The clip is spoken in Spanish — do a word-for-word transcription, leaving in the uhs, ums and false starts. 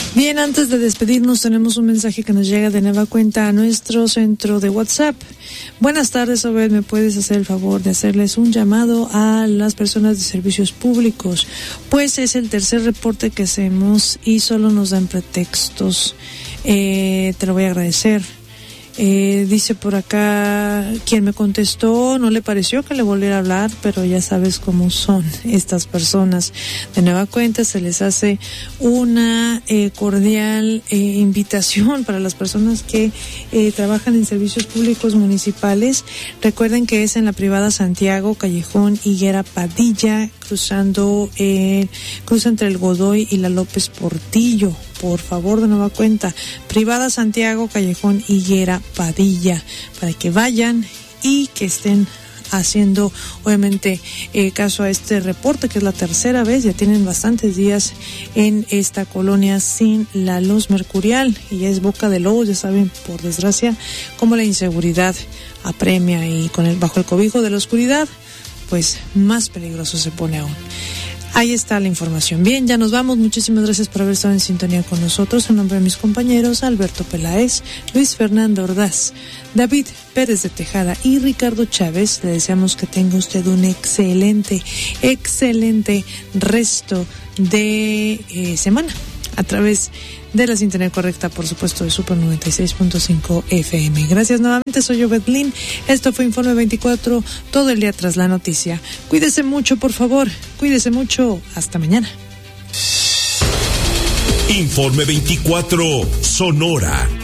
Bien, antes de despedirnos tenemos un mensaje que nos llega de nueva cuenta a nuestro centro de WhatsApp. Buenas tardes, Obed, ¿me puedes hacer el favor de hacerles un llamado a las personas de servicios públicos? Pues es el tercer reporte que hacemos y solo nos dan pretextos. Eh, te lo voy a agradecer. Eh, dice por acá quien me contestó, no le pareció que le volviera a hablar, pero ya sabes cómo son estas personas. De nueva cuenta se les hace una eh, cordial eh, invitación para las personas que eh, trabajan en servicios públicos municipales. Recuerden que es en la privada Santiago, callejón Higuera Padilla, cruzando eh, cruza entre el Godoy y la López Portillo. Por favor, de nueva cuenta, privada Santiago, callejón Higuera Padilla, para que vayan y que estén haciendo, obviamente, eh, caso a este reporte, que es la tercera vez. Ya tienen bastantes días en esta colonia sin la luz mercurial y ya es boca de lobo. Ya saben, por desgracia, cómo la inseguridad apremia, y con el bajo el cobijo de la oscuridad, pues más peligroso se pone aún. Ahí está la información. Bien, ya nos vamos. Muchísimas gracias por haber estado en sintonía con nosotros. En nombre de mis compañeros Alberto Peláez, Luis Fernando Ordaz, David Pérez de Tejada y Ricardo Chávez, le deseamos que tenga usted un excelente, excelente resto de eh, semana a través de la sintonía correcta, por supuesto, de Super noventa y seis punto cinco F M. Gracias nuevamente, soy Obed Lin. Esto fue Informe veinticuatro, todo el día tras la noticia. Cuídese mucho, por favor, cuídese mucho. Hasta mañana. Informe veinticuatro, Sonora.